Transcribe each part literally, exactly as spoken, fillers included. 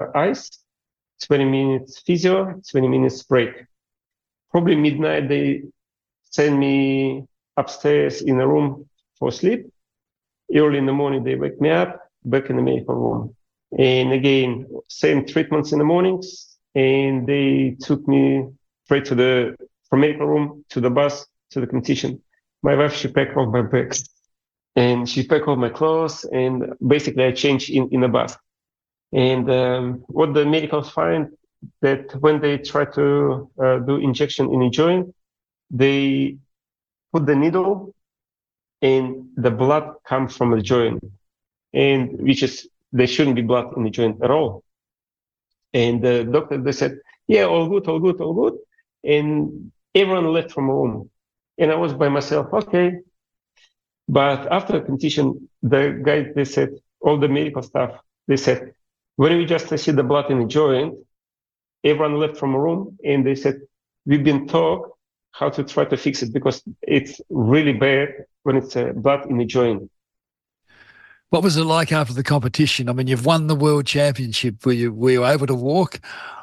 ice, twenty minutes physio, twenty minutes break. Probably midnight, they send me upstairs in a room for sleep. Early in the morning, they wake me up, back in the medical room. And again, same treatments in the mornings. And they took me straight to the, from medical room to the bus, to the competition. My wife, she packed off my bags and she packed off my clothes. And basically I changed in, in the bus. And um, what the medicals find that when they try to uh, do injection in a joint, they put the needle and the blood comes from the joint, and which is, there shouldn't be blood in the joint at all. And the doctor, they said, yeah, all good, all good, all good. And everyone left from home. And I was by myself, okay. But after the competition, the guy, they said, all the medical staff, they said, when we just see the blood in the joint, everyone left from a room and they said, we've been taught how to try to fix it because it's really bad when it's uh, blood in the joint. What was it like after the competition? I mean, you've won the world championship. Were you, were you able to walk?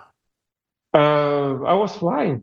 Uh, I was flying.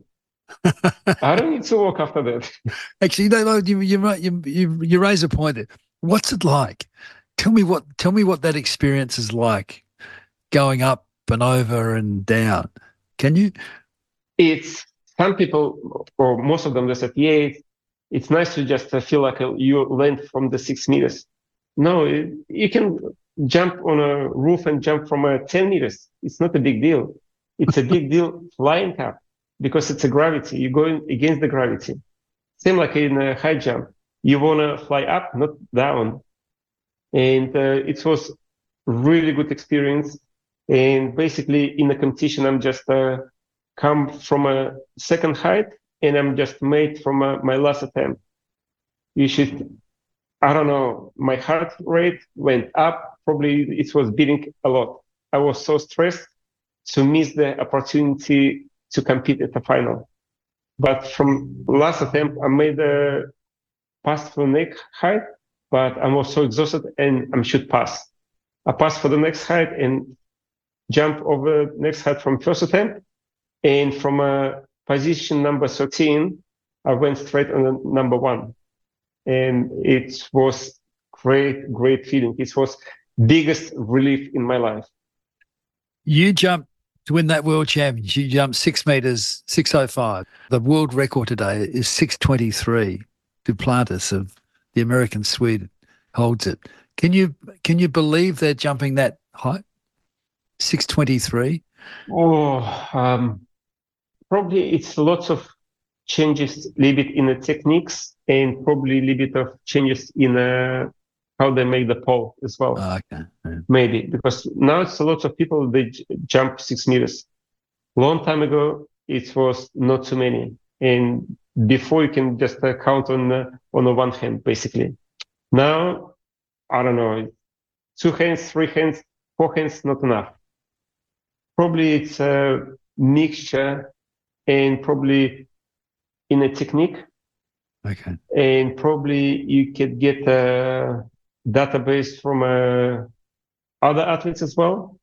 I don't need to walk after that. Actually, no, you, you, you, you, you raise a point there. What's it like? Tell me what, tell me what that experience is like, going up and over and down. Can you? It's, some people, or most of them, they said, yeah, it's, it's nice to just uh, feel like a, you land from the six meters. No, it, you can jump on a roof and jump from uh, ten meters. It's not a big deal. It's a big deal flying up because it's a gravity. You're going against the gravity. Same like in a high jump. You want to fly up, not down. And uh, it was really good experience. And basically in the competition, I'm just uh, come from a second height and I'm just made from uh, my last attempt. You should, I don't know, my heart rate went up. Probably it was beating a lot. I was so stressed to miss the opportunity to compete at the final. But from last attempt, I made a pass for the next height, but I was so exhausted and I should pass. I passed for the next height and jump over next height from first attempt. And from a position number thirteen, I went straight on the number one. And it was great, great feeling. It was biggest relief in my life. You jumped to win that world championship. You jumped six meters, six oh five. The world record today is six twenty-three. Duplantis of the American Swede holds it. Can you can you believe they're jumping that height? six twenty-three? Oh, um, probably it's lots of changes, a little bit in the techniques and probably a little bit of changes in uh, how they make the pole as well. Oh, okay. Yeah. Maybe because now it's a lot of people, they j- jump six meters. Long time ago, it was not too many. And before you can just uh, count on uh, on the one hand, basically. Now, I don't know, two hands, three hands, four hands, not enough. Probably it's a mixture and probably in a technique. Okay. And probably you could get a database from uh, other athletes as well.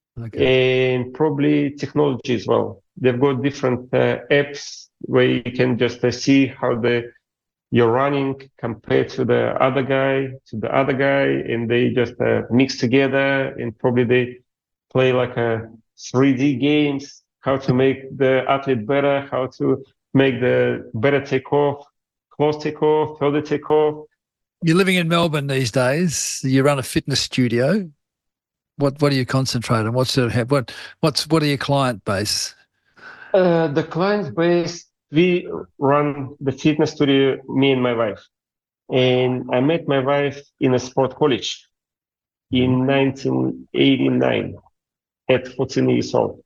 Okay. And probably technology as well. They've got different uh, apps where you can just uh, see how the you're running compared to the other guy, to the other guy, and they just uh, mix together and probably they play like a three D games, how to make the athlete better, how to make the better takeoff, close takeoff, further takeoff. You're living in Melbourne these days. You run a fitness studio. What what do you concentrate on? What's the, what what's what are your client base? Uh, the client base, we run the fitness studio, me and my wife. And I met my wife in a sport college in nineteen eighty-nine at fourteen years old.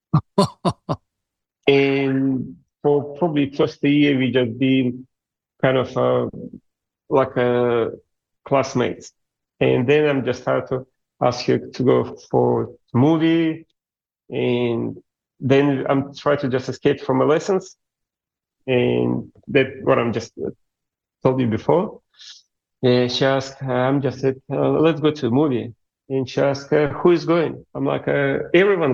And for probably first year, we just been kind of uh, like a classmates. And then I'm just started to ask her to go for movie. And then I'm trying to just escape from my lessons. And that's what I'm just uh, told you before. And she asked, I'm just said, uh, let's go to a movie. And she asked, uh, who is going? I'm like, uh, everyone